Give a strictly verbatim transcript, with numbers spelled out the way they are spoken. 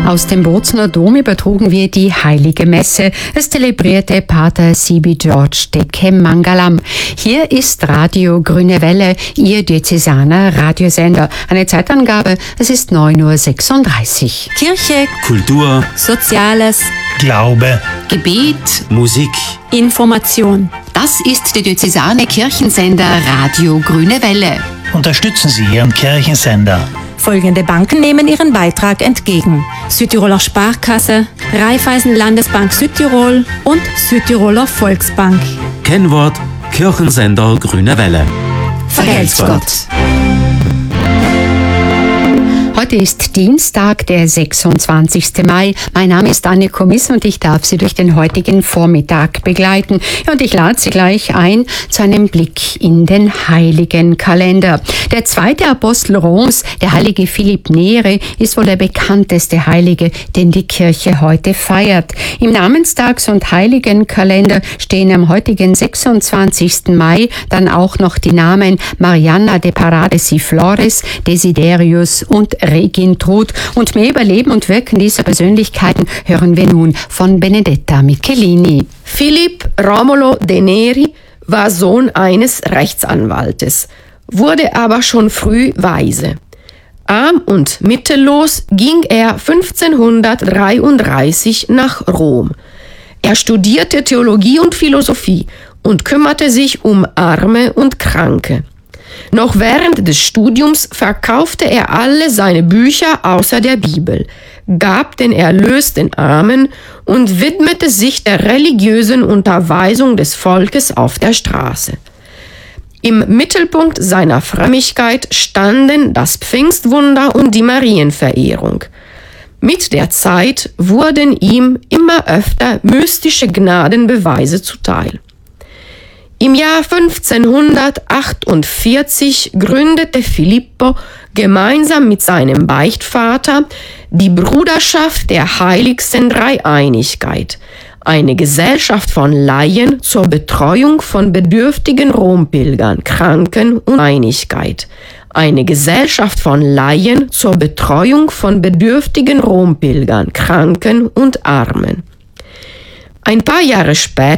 Aus dem Bozner Dom übertrugen wir die Heilige Messe. Es zelebrierte Pater Sibi George Deke Mangalam. Hier ist Radio Grüne Welle, Ihr diözesaner Radiosender. Eine Zeitangabe, es ist neun Uhr sechsunddreißig. Kirche, Kultur, Soziales, Glaube, Gebet, Musik, Information. Das ist der diözesane Kirchensender Radio Grüne Welle. unterstützen Sie Ihren Kirchensender. Folgende Banken nehmen ihren Beitrag entgegen: Südtiroler Sparkasse, Raiffeisen Landesbank Südtirol und Südtiroler Volksbank. Kennwort Kirchensender Grüne Welle. Vergelt's Gott. Heute ist Dienstag, der sechsundzwanzigsten Mai. Mein Name ist Anne Komiss und ich darf Sie durch den heutigen Vormittag begleiten. Und ich lade Sie gleich ein zu einem Blick in den heiligen Kalender. Der zweite Apostel Roms, der heilige Philipp Neri, ist wohl der bekannteste Heilige, den die Kirche heute feiert. Im Namenstags- und Heiligenkalender stehen am heutigen sechsundzwanzigsten Mai dann auch noch die Namen Marianna de Parades y Flores, Desiderius und Regintrud. Und mehr über Leben und Wirken dieser Persönlichkeiten hören wir nun von Benedetta Michelini. Philipp Romolo de Neri war Sohn eines Rechtsanwaltes, wurde aber schon früh Waise. Arm und mittellos ging er fünfzehnhundertdreiunddreißig nach Rom. Er studierte Theologie und Philosophie und kümmerte sich um Arme und Kranke. Noch während des Studiums verkaufte er alle seine Bücher außer der Bibel, gab den Erlös den Armen und widmete sich der religiösen Unterweisung des Volkes auf der Straße. Im Mittelpunkt seiner Frömmigkeit standen das Pfingstwunder und die Marienverehrung. Mit der Zeit wurden ihm immer öfter mystische Gnadenbeweise zuteil. Im Jahr fünfzehnhundertachtundvierzig gründete Filippo gemeinsam mit seinem Beichtvater die Bruderschaft der Heiligsten Dreieinigkeit, eine Gesellschaft von Laien zur Betreuung von bedürftigen Rompilgern, Kranken und Einigkeit. Eine Gesellschaft von Laien zur Betreuung von bedürftigen Rompilgern, Kranken und Armen. Ein paar Jahre später